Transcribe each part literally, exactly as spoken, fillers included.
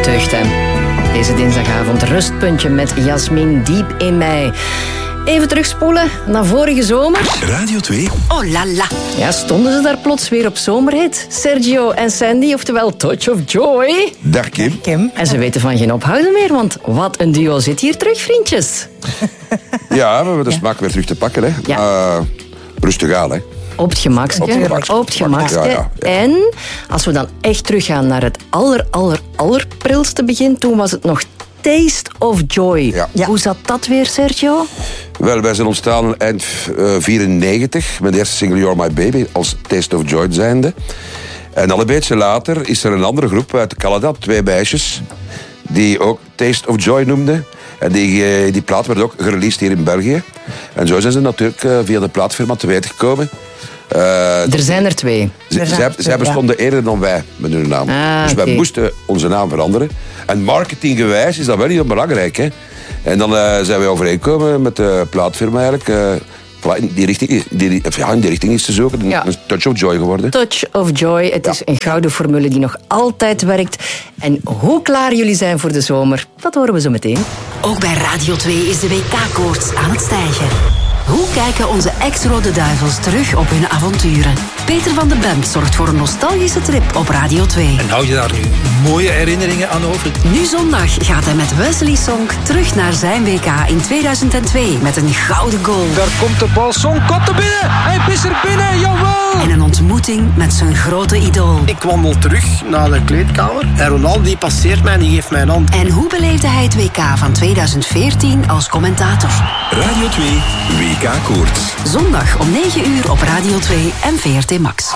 Deugd, hè. Deze dinsdagavond rustpuntje met Jasmin diep in mei. Even terugspoelen naar vorige zomer. Radio twee. Oh la la. Ja, stonden ze daar plots weer op zomerhit. Sergio en Sandy, oftewel Touch of Joy. Dag Kim. Kim. En ze weten van geen ophouden meer, want wat een duo zit hier terug, vriendjes. Ja, we hebben de smaak weer terug te pakken. Hè. Ja. Uh, rustig aan, hè. Op het gemakske. Op het gemakske. Op het gemakske. Ja, ja, ja. En als we dan echt teruggaan naar het aller, aller, allerprilste begin, toen was het nog Taste of Joy. Ja. Ja. Hoe zat dat weer, Sergio? Wel, wij zijn ontstaan eind uh, vierennegentig met de eerste single You're My Baby als Taste of Joy zijnde. En al een beetje later is er een andere groep uit Canada, twee meisjes, die ook Taste of Joy noemden. En die, die plaat werd ook gereleased hier in België. En zo zijn ze natuurlijk uh, via de plaatfirma te weten gekomen. Uh, er zijn er twee. Z- er zij, zijn zij bestonden ja. eerder dan wij met hun naam. Ah, dus wij okay. moesten onze naam veranderen. En marketinggewijs is dat wel heel belangrijk. Hè? En dan uh, zijn wij overeengekomen met de plaatfirma eigenlijk. Uh, voilà, in, die richting, die, ja, in die richting is te zoeken. Ja. Een Touch of Joy geworden. Touch of Joy. Het ja. is een gouden formule die nog altijd werkt. En hoe klaar jullie zijn voor de zomer, dat horen we zo meteen. Ook bij Radio twee is de W K-koorts aan het stijgen. Hoe kijken onze ex-Rode Duivels terug op hun avonturen? Peter van de Bemt zorgt voor een nostalgische trip op Radio twee. En hou je daar nu mooie herinneringen aan over? Nu zondag gaat hij met Wesley Sonk terug naar zijn W K in tweeduizend twee met een gouden goal. Daar komt de bal, Sonk komt er binnen! Hij is er binnen, jawel! En een ontmoeting met zijn grote idool. Ik wandel terug naar de kleedkamer en Ronaldo die passeert mij en die geeft mij een hand. En hoe beleefde hij het W K van tweeduizend veertien als commentator? Radio twee, W K-koorts. Zondag om negen uur op Radio twee en V R T Max.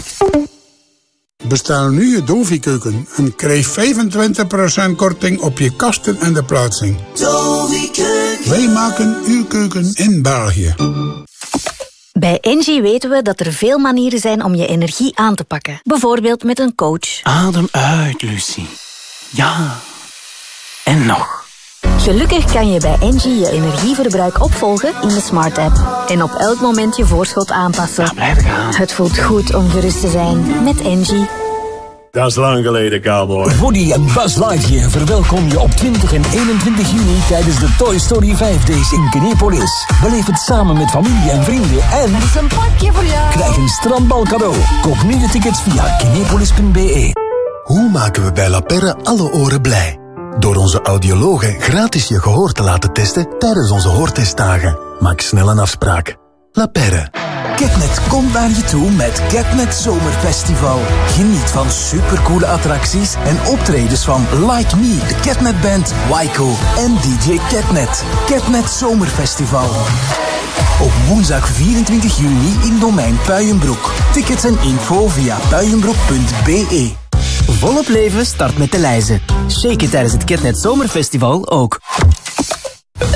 Bestel nu je Dovi-keuken en krijg vijfentwintig procent korting op je kasten en de plaatsing. Dovi-keuken. Wij maken uw keuken in België. Bij Engie weten we dat er veel manieren zijn om je energie aan te pakken. Bijvoorbeeld met een coach. Adem uit, Lucie. Ja. En nog. Gelukkig kan je bij Engie je energieverbruik opvolgen in de Smart App. En op elk moment je voorschot aanpassen. Ja, blijf gaan. Het voelt goed om gerust te zijn met Engie. Dat is lang geleden, cowboy. Woody en Buzz Lightyear verwelkom je op twintig en eenentwintig juni tijdens de Toy Story vijf Days in Kinepolis. Beleef het samen met familie en vrienden en... Er is een pakje voor jou. Krijg een strandbal cadeau. Koop nu je tickets via kinepolis punt b e. Hoe maken we bij La Perre alle oren blij? Door onze audiologen gratis je gehoor te laten testen tijdens onze hoortestdagen. Maak snel een afspraak. La Perre. Catnet komt naar je toe met Catnet Zomerfestival. Geniet van supercoole attracties en optredens van Like Me, de Catnet Band, Wyco en D J Catnet. Catnet Zomerfestival. Op woensdag vierentwintig juni in Domein Puijenbroek. Tickets en info via puijenbroek punt b e. Volop leven start met de lijzen. Shake it tijdens het Catnet Zomerfestival ook.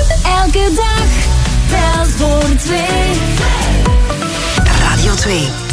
Elke dag telt voor twee. Radio twee.